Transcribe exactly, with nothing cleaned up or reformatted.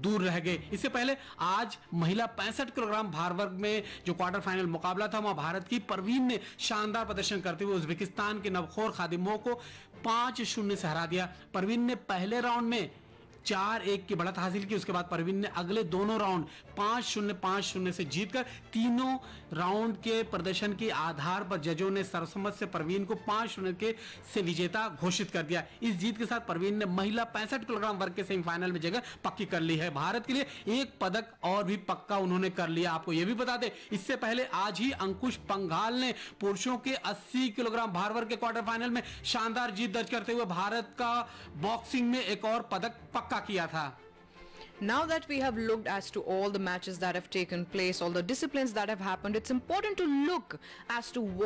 दूर रह गए। इससे पहले आज महिला पैंसठ किलोग्राम भार वर्ग में जो क्वार्टर फाइनल मुकाबला था, वहां भारत की परवीन ने शानदार प्रदर्शन करते हुए उज्बेकिस्तान के नवखोर खादिमों को पांच शून्य से हरा दिया। परवीन ने पहले राउंड में चार एक की बढ़त हासिल की। उसके बाद परवीन ने अगले दोनों राउंड पांच शून्य पांच शून्य से जीतकर तीनों राउंड के प्रदर्शन के आधार पर जजों ने सर्वसम्मत से परवीन को पांच शून्य के से विजेता घोषित कर दिया। इस जीत के साथ परवीन ने महिला पैंसठ किलोग्राम वर्ग के सेमीफाइनल में जगह पक्की कर ली है। भारत के लिए एक पदक और भी पक्का उन्होंने कर लिया। आपको यह भी बता दें, इससे पहले आज ही अंकुश पंघाल ने पुरुषों के अस्सी किलोग्राम भार वर्ग के क्वार्टर फाइनल में शानदार जीत दर्ज करते हुए भारत का बॉक्सिंग में एक और पदक पक्का किया था। Now that we have looked as to all the matches that have taken place, all the disciplines that have happened, it's important to look as to what